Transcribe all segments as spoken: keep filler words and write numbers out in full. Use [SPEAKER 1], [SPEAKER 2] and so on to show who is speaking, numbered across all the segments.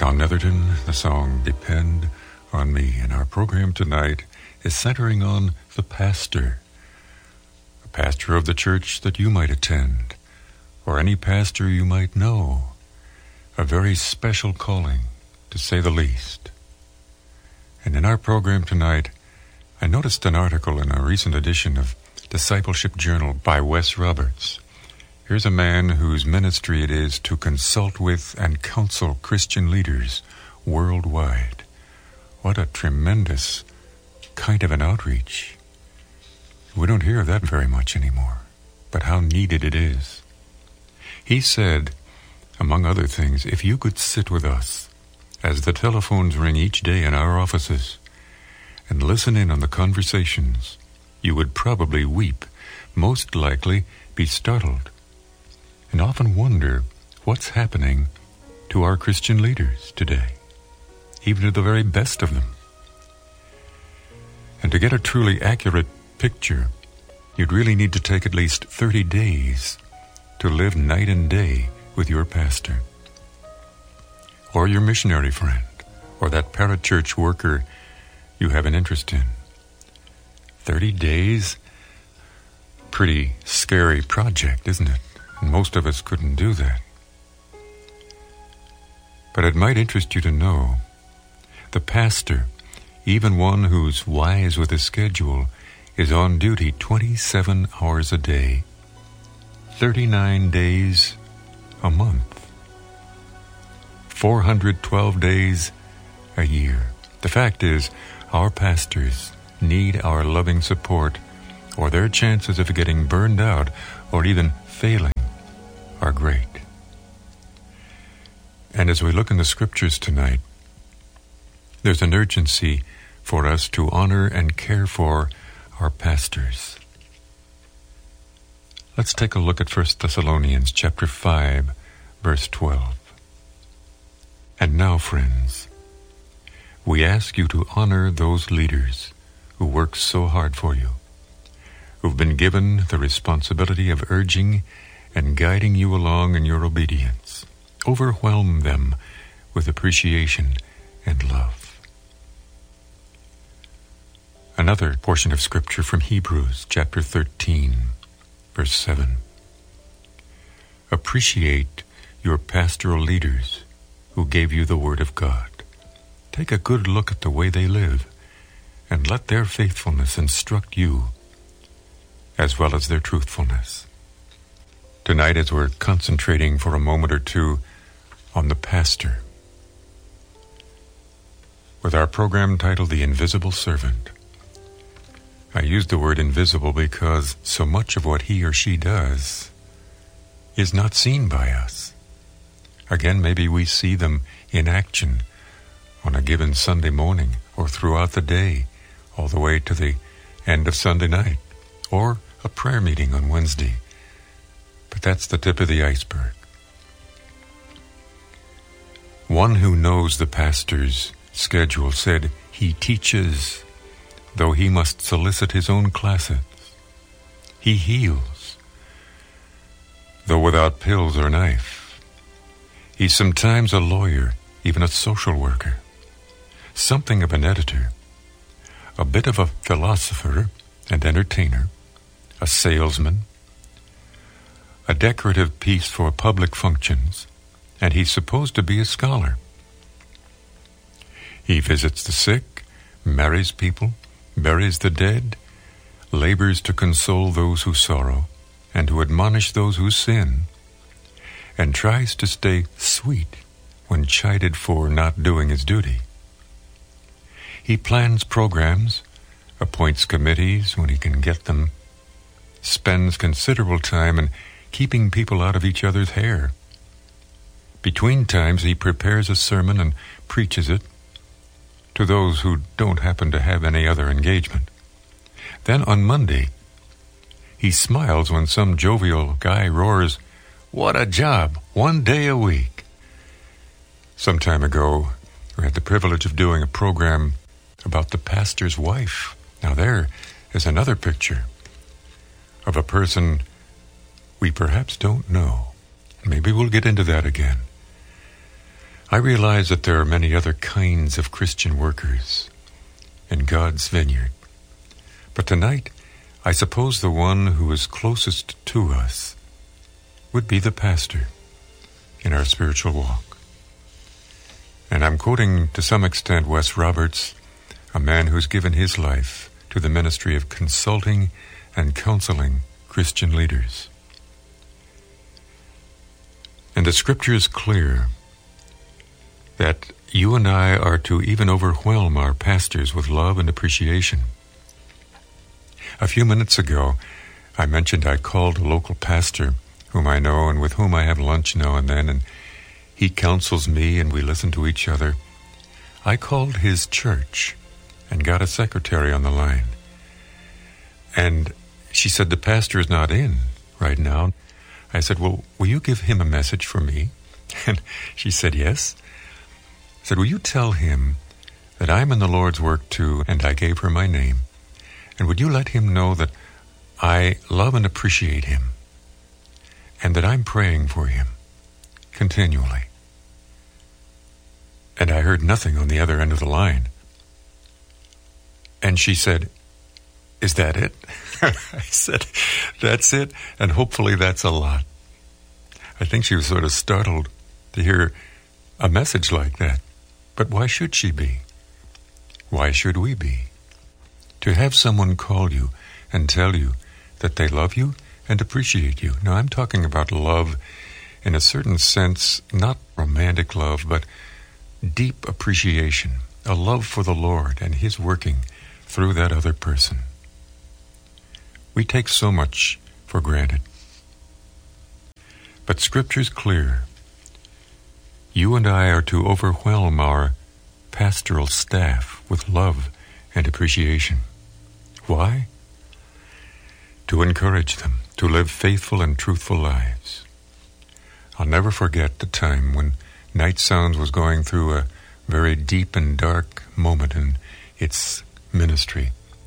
[SPEAKER 1] Don Netherton, the song Depend on Me. And our program tonight is centering on the pastor. A pastor of the church that you might attend, or any pastor you might know. A very special calling, to say the least. And in our program tonight, I noticed an article in a recent edition of Discipleship Journal by Wes Roberts. Here's a man whose ministry it is to consult with and counsel Christian leaders worldwide. What a tremendous kind of an outreach. We don't hear of that very much anymore, but how needed it is. He said, among other things, if you could sit with us as the telephones ring each day in our offices and listen in on the conversations, you would probably weep, most likely be startled, and often wonder what's happening to our Christian leaders today, even to the very best of them. And to get a truly accurate picture, you'd really need to take at least thirty days to live night and day with your pastor, or your missionary friend, or that parachurch worker you have an interest in. Thirty days? Pretty scary project, isn't it? And most of us couldn't do that. But it might interest you to know the pastor, even one who's wise with his schedule, is on duty twenty-seven hours a day, thirty-nine days a month, four hundred twelve days a year. The fact is, our pastors need our loving support, or their chances of getting burned out or even failing are great. And as we look in the scriptures tonight, there's an urgency for us to honor and care for our pastors. Let's take a look at First Thessalonians chapter five, verse twelve. And now, friends, we ask you to honor those leaders who work so hard for you, who've been given the responsibility of urging and guiding you along in your obedience. Overwhelm them with appreciation and love. Another portion of Scripture from Hebrews chapter thirteen, verse seven. Appreciate your pastoral leaders who gave you the Word of God. Take a good look at the way they live, and let their faithfulness instruct you, as well as their truthfulness. Tonight, as we're concentrating for a moment or two on the pastor, with our program titled The Invisible Servant, I use the word invisible because so much of what he or she does is not seen by us. Again, maybe we see them in action on a given Sunday morning, or throughout the day, all the way to the end of Sunday night, or a prayer meeting on Wednesday. But that's the tip of the iceberg. One who knows the pastor's schedule said he teaches, though he must solicit his own classes. He heals, though without pills or knife. He's sometimes a lawyer, even a social worker, something of an editor, a bit of a philosopher and entertainer, a salesman, a decorative piece for public functions, and he's supposed to be a scholar. He visits the sick, marries people, buries the dead, labors to console those who sorrow, and to admonish those who sin, and tries to stay sweet when chided for not doing his duty. He plans programs, appoints committees when he can get them, spends considerable time in keeping people out of each other's hair. Between times, he prepares a sermon and preaches it to those who don't happen to have any other engagement. Then on Monday, he smiles when some jovial guy roars, "What a job, one day a week." Some time ago, we had the privilege of doing a program about the pastor's wife. Now there is another picture of a person we perhaps don't know. Maybe we'll get into that again. I realize that there are many other kinds of Christian workers in God's vineyard. But tonight, I suppose the one who is closest to us would be the pastor in our spiritual walk. And I'm quoting to some extent Wes Roberts, a man who's given his life to the ministry of consulting and counseling Christian leaders. And the scripture is clear that you and I are to even overwhelm our pastors with love and appreciation. A few minutes ago, I mentioned I called a local pastor whom I know and with whom I have lunch now and then, and he counsels me and we listen to each other. I called his church and got a secretary on the line. And she said, the pastor is not in right now. I said, well, will you give him a message for me? And she said, yes. I said, will you tell him that I'm in the Lord's work too, and I gave her my name. And would you let him know that I love and appreciate him, and that I'm praying for him continually? And I heard nothing on the other end of the line. And she said, is that it? I said, that's it, and hopefully that's a lot. I think she was sort of startled to hear a message like that. But why should she be? Why should we be? To have someone call you and tell you that they love you and appreciate you. Now, I'm talking about love in a certain sense, not romantic love, but deep appreciation, a love for the Lord and His working through that other person. We take so much for granted. But Scripture's clear. You and I are to overwhelm our pastoral staff with love and appreciation. Why? To encourage them to live faithful and truthful lives. I'll never forget the time when Night Sounds was going through a very deep and dark moment in its ministry.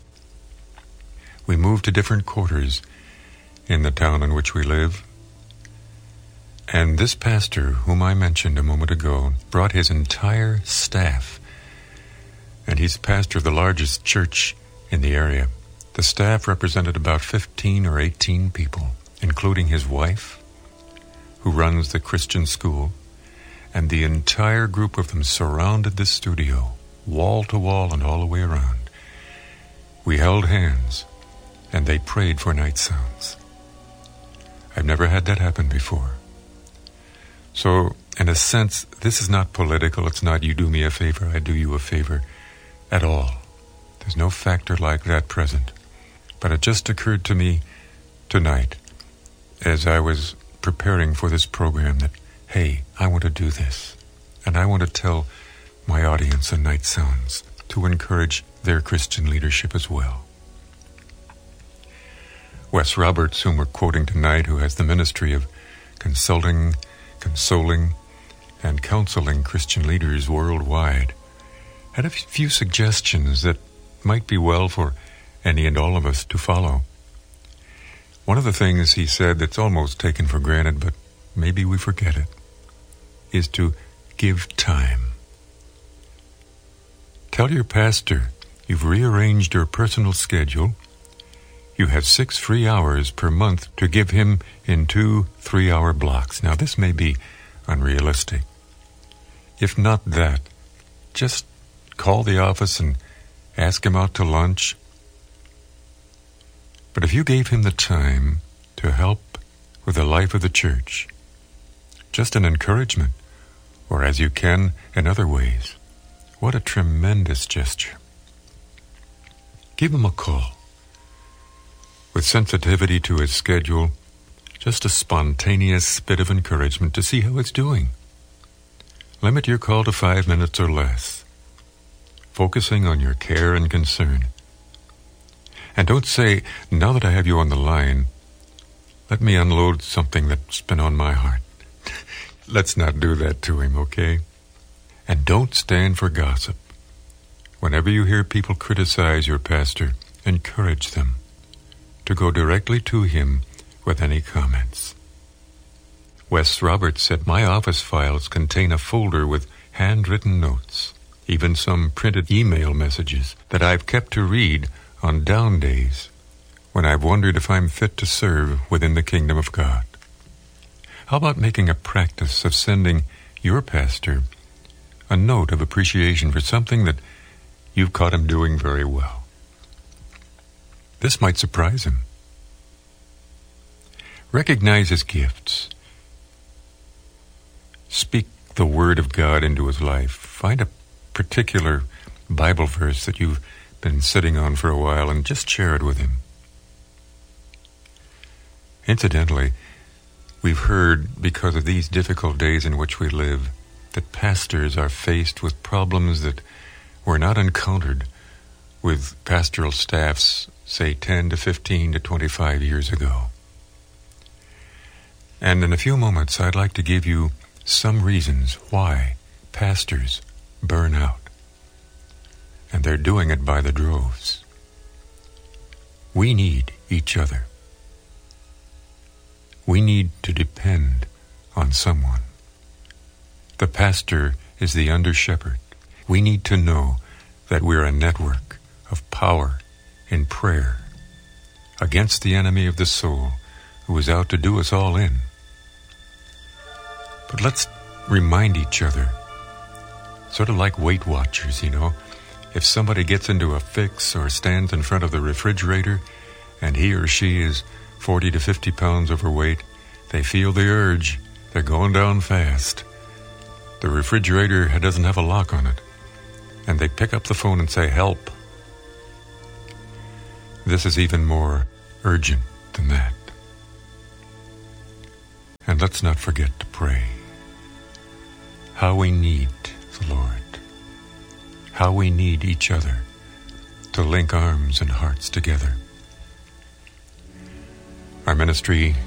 [SPEAKER 1] We moved to different quarters in the town in which we live. And this pastor, whom I mentioned a moment ago, brought his entire staff. And he's the pastor of the largest church in the area. The staff represented about fifteen or eighteen people, including his wife, who runs the Christian school, and the entire group of them surrounded the studio, wall to wall and all the way around. We held hands, and they prayed for Night Sounds. I've never had that happen before. So, in a sense, this is not political. It's not you do me a favor, I do you a favor at all. There's no factor like that present. But it just occurred to me tonight, as I was preparing for this program, that, hey, I want to do this. And I want to tell my audience on Night Sounds to encourage their Christian leadership as well. Wes Roberts, whom we're quoting tonight, who has the ministry of consulting, consoling, and counseling Christian leaders worldwide, had a few suggestions that might be well for any and all of us to follow. One of the things he said that's almost taken for granted, but maybe we forget it, is to give time. Tell your pastor you've rearranged your personal schedule. You have six free hours per month to give him in two three-hour blocks. Now, this may be unrealistic. If not that, just call the office and ask him out to lunch. But if you gave him the time to help with the life of the church, just an encouragement, or as you can in other ways, what a tremendous gesture. Give him a call. With sensitivity to his schedule, just a spontaneous bit of encouragement to see how it's doing. Limit your call to five minutes or less, focusing on your care and concern. And don't say, now that I have you on the line, let me unload something that's been on my heart. Let's not do that to him, okay? And don't stand for gossip. Whenever you hear people criticize your pastor, encourage them to go directly to him with any comments. Wes Roberts said, "My office files contain a folder with handwritten notes, even some printed email messages that I've kept to read on down days when I've wondered if I'm fit to serve within the kingdom of God." How about making a practice of sending your pastor a note of appreciation for something that you've caught him doing very well? This might surprise him. Recognize his gifts. Speak the word of God into his life. Find a particular Bible verse that you've been sitting on for a while and just share it with him. Incidentally, we've heard, because of these difficult days in which we live, that pastors are faced with problems that were not encountered with pastoral staffs, say ten to fifteen to twenty-five years ago. And in a few moments, I'd like to give you some reasons why pastors burn out. And they're doing it by the droves. We need each other. We need to depend on someone. The pastor is the under-shepherd. We need to know that we're a network of power in prayer against the enemy of the soul who is out to do us all in. But let's remind each other, sort of like Weight Watchers, you know. If somebody gets into a fix or stands in front of the refrigerator and he or she is forty to fifty pounds overweight, they feel the urge. They're going down fast. The refrigerator doesn't have a lock on it. And they pick up the phone and say, "Help." This is even more urgent than that. And let's not forget to pray. How we need the Lord. How we need each other to link arms and hearts together. Our ministry